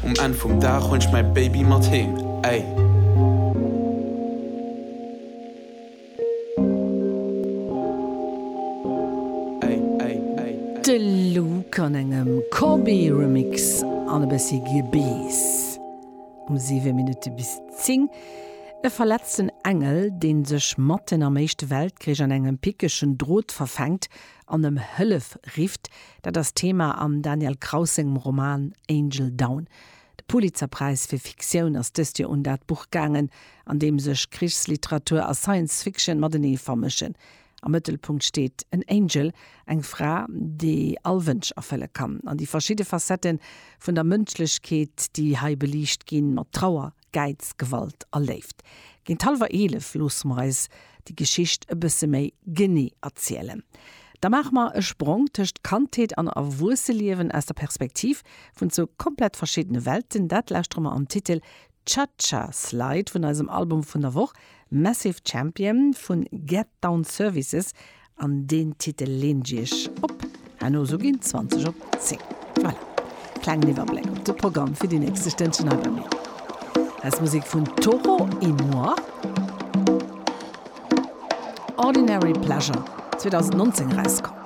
En vum Dach hunch mein Baby mat heem. Ey. De Luke an engem Corby-Remix an e bessi Gebies. 7 Minuten bis 10. E verletzten Engel, den sech Matten am meeschte Weltkrieg an engem pikeschen Drot verfängt, an dem Hëllef rift, dat das Thema am Daniel Krausingem Roman Angel Down. De Pulitzerpreis fir Fiktionun ass dëst Jahr und dat Buch gangen, an dem sech Kriegsliteratur a Science Fiction Moderne vermischen. Am Mittelpunkt steht ein Angel, eng Frau, die allwünsch erfälle kann, an die verschiedene Facetten von der Menschlichkeit, die hei belicht gehen, mit Trauer, Geiz, Gewalt erlebt. Gegen halber 11 los meis die Geschichte ein bisschen mehr genau erzählen. Da machen wir einen Sprung zwischen Kantität an Wurzelleben aus der Perspektive von so komplett verschiedenen Welten. Das lässt wir am Titel Cha-Cha Slide von unserem Album von der Woche Massive Champion von Get Down Services an den Titel Lengisch op. Hanno so gehen 20 auf 10. Voilà. Kleinen Überblick auf das Programm für die nächste Stündchen bei mir. Als Musik von Toro et Moi. Ordinary Pleasure 2019 rauskommt.